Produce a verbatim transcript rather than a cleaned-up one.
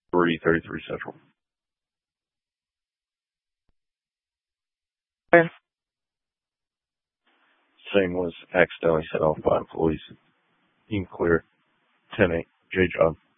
three thirty-three Central. Okay. Same was accidentally set off by employees. You can clear ten eight. J job.